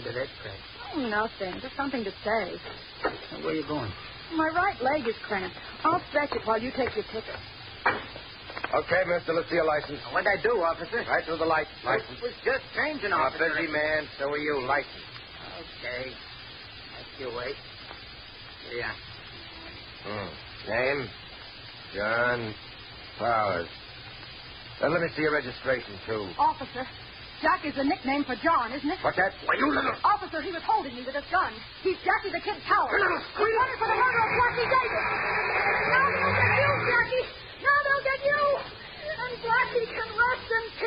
with it, Fred? Oh, nothing. Just something to say. Well, where are you going? My right leg is cramped. I'll stretch it while you take your ticket. Okay, mister, let's see your license. What'd I do, officer? Right through the lights. License. It was just changing, Now, officer. busy man, so are you. License. Okay. That's your way. Yeah. Name? John Flowers. Then let me see your registration, too. Officer, Jack is the nickname for John, isn't it? What's that? Why, you little... Officer, he was holding me with his gun. He's Jackie the Kid Towers. You little We wanted for the murder of Blackie Davis.